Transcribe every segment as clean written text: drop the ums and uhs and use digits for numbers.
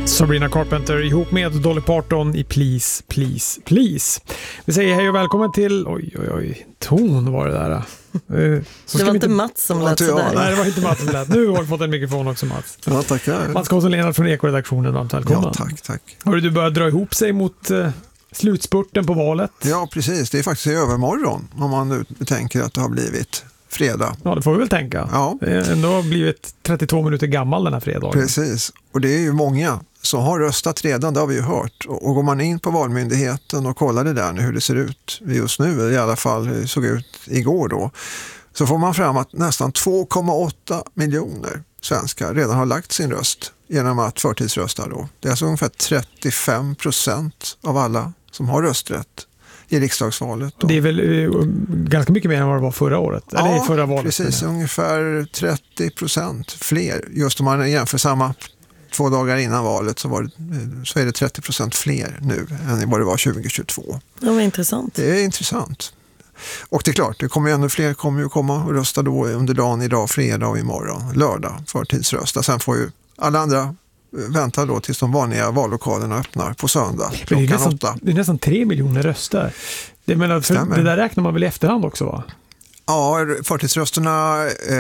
Sabrina Carpenter ihop med Dolly Parton i Please, Please, Please. Vi säger hej och välkommen till... Oj, ton var det där. Så det var inte Mats som lät sådär. Nej, det var inte Mats som lät. Nu har du fått en mikrofon också, Mats. Ja, tackar. Mats Konsolena från Eko-redaktionen, varmt välkommen. Ja, tack. Har du börjat dra ihop sig mot slutspurten på valet? Ja, precis. Det är faktiskt i övermorgon om man nu tänker att det har blivit fredag. Ja, det får vi väl tänka. Ja. Det har ändå blivit 32 minuter gammal den här fredagen. Precis, och det är ju många som har röstat redan, det har vi ju hört. Och går man in på Valmyndigheten och kollar det där nu, hur det ser ut just nu, eller i alla fall hur det såg ut igår då, så får man fram att nästan 2,8 miljoner svenskar redan har lagt sin röst genom att förtidsrösta då. Det är alltså ungefär 35% av alla som har rösträtt i riksdagsvalet. Då. Det är väl ganska mycket mer än vad det var förra året? Ja, eller förra valet, precis. Ungefär 30% fler. Just om man jämför samma 2 dagar innan valet så är det 30% fler nu än vad det var 2022. Det var intressant. Det är intressant. Och det är klart, det kommer ännu fler kommer ju komma och rösta då under dagen idag, fredag och imorgon, lördag, förtidsrösta. Sen får ju alla andra vänta då tills de vanliga vallokalerna öppnar på söndag klockan 8. Det är nästan 3 miljoner röster. Det där räknar man väl i efterhand också, va? Ja, förtidsrösterna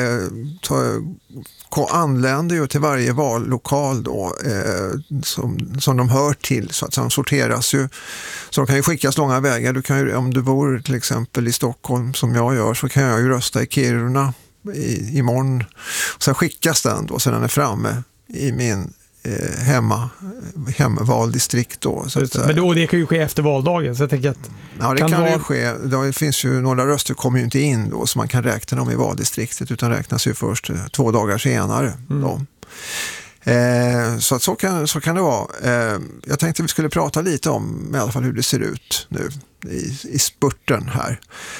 anländer ju till varje vallokal då, som de hör till, så att de sorteras ju. Så de kan ju skickas långa vägar. Du kan ju, om du bor till exempel i Stockholm som jag gör, så kan jag ju rösta i Kiruna imorgon. Sen skickas den då, så den är framme i min hemvaldistrikt då. Så men det kan ju ske efter valdagen, så jag tänker att... Ja, det kan ju ske. Det finns ju några röster kommer ju inte in då, så man kan räkna dem i valdistriktet, utan räknas ju först 2 dagar senare. Då. Så att så kan det vara. Jag tänkte vi skulle prata lite om i alla fall hur det ser ut nu i spurten här.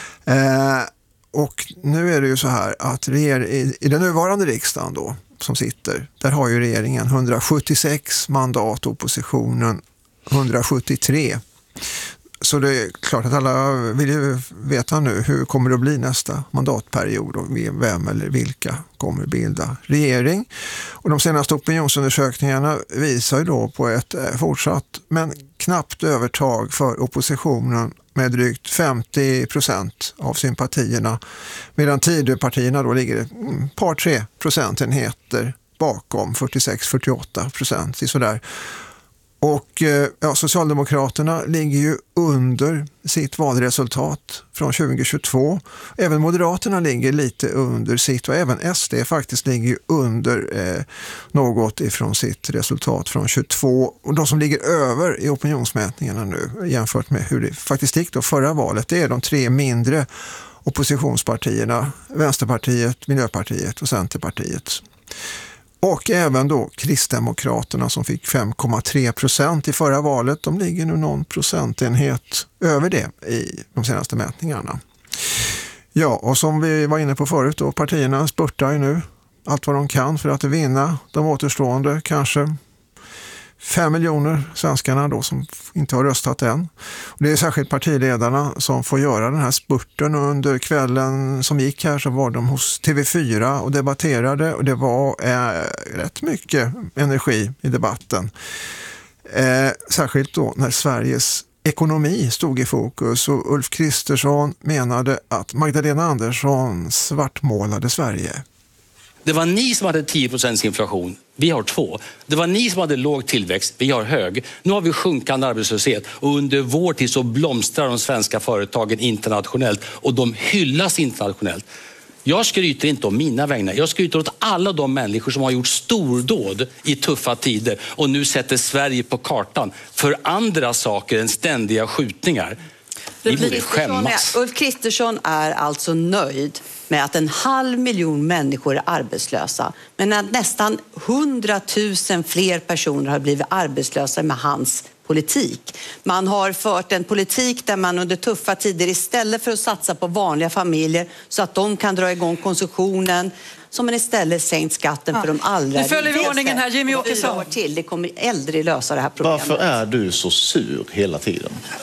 Och nu är det ju så här att i den nuvarande riksdagen då, som sitter, där har ju regeringen 176 mandat, oppositionen 173. Så det är klart att alla vill ju veta nu hur kommer det att bli nästa mandatperiod och vem eller vilka kommer bilda regering. Och de senaste opinionsundersökningarna visar ju då på ett fortsatt men knappt övertag för oppositionen med drygt 50% av sympatierna, medan Tidöpartierna då ligger ett par 3 procentenheter bakom, 46-48% i sådär. Och Socialdemokraterna ligger ju under sitt valresultat från 2022. Även Moderaterna ligger lite under sitt, och även SD faktiskt ligger ju under något ifrån sitt resultat från 22. Och de som ligger över i opinionsmätningarna nu jämfört med hur det faktiskt gick då förra valet, det är de 3 mindre oppositionspartierna, Vänsterpartiet, Miljöpartiet och Centerpartiet. Och även då Kristdemokraterna som fick 5,3% i förra valet, de ligger nu någon procentenhet över det i de senaste mätningarna. Ja, och som vi var inne på förut då, partierna spurtar ju nu allt vad de kan för att vinna de återstående kanske 5 miljoner svenskarna då som inte har röstat än. Och det är särskilt partiledarna som får göra den här spurten, och under kvällen som gick här så var de hos TV4 och debatterade, och det var rätt mycket energi i debatten. Särskilt då när Sveriges ekonomi stod i fokus, och Ulf Kristersson menade att Magdalena Andersson svartmålade Sverige. Det var ni som hade 10% inflation. Vi har 2. Det var ni som hade låg tillväxt. Vi har hög. Nu har vi sjunkande arbetslöshet. Och under vår tid så blomstrar de svenska företagen internationellt. Och de hyllas internationellt. Jag skryter inte om mina vägnar. Jag skryter åt alla de människor som har gjort stordåd i tuffa tider. Och nu sätter Sverige på kartan för andra saker än ständiga skjutningar. Ni borde skämmas. Ulf Kristersson är alltså nöjd med att 500 000 människor är arbetslösa, men att nästan 100 000 fler personer har blivit arbetslösa med hans politik. Man har fört en politik där man under tuffa tider, istället för att satsa på vanliga familjer så att de kan dra igång konsumtionen, som man istället sänkt skatten för de allra rikaste. Nu följer vi ordningen här, Jimmy Åkesson. Det kommer aldrig lösa det här problemet. Varför är du så sur hela tiden?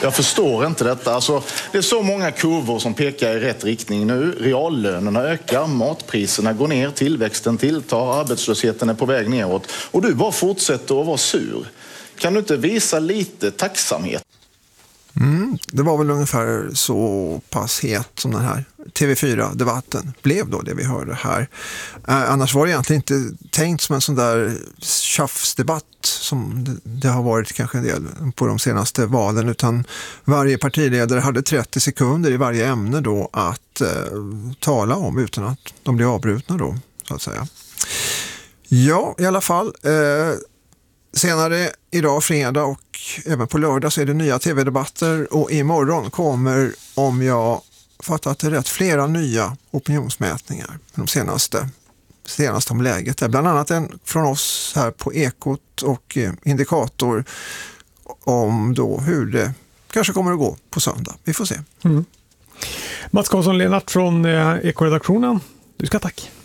Jag förstår inte detta. Alltså, det är så många kurvor som pekar i rätt riktning nu. Reallönerna ökar, matpriserna går ner, tillväxten tilltar, arbetslösheten är på väg neråt. Och du bara fortsätter att vara sur. Kan du inte visa lite tacksamhet? Det var väl ungefär så pass het som den här TV4-debatten blev då, det vi hörde här. Annars var det egentligen inte tänkt som en sån där tjafsdebatt som det har varit kanske en del på de senaste valen, utan varje partiledare hade 30 sekunder i varje ämne då att tala om utan att de blev avbrutna då, så att säga. Ja, i alla fall. Senare idag, fredag och även på lördag så är det nya tv-debatter och imorgon kommer, om jag fattat det rätt, flera nya opinionsmätningar de senaste om läget. Bland annat en från oss här på Ekot och Indikator om då hur det kanske kommer att gå på söndag. Vi får se. Mats Karlsson-Lennart från Ekoredaktionen. Du ska tack.